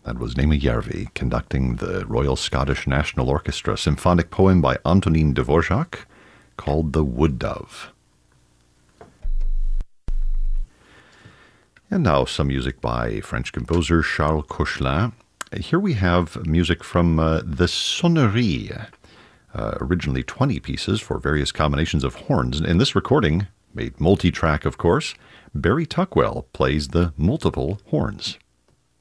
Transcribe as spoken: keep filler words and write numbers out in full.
That was Naima Järvi conducting the Royal Scottish National Orchestra symphonic poem by Antonín Dvořák called The Wood Dove. And now some music by French composer Charles Koechlin. Here we have music from uh, the Sonnerie, uh, originally twenty pieces for various combinations of horns. In this recording, made multi-track of course, Barry Tuckwell plays the multiple horns.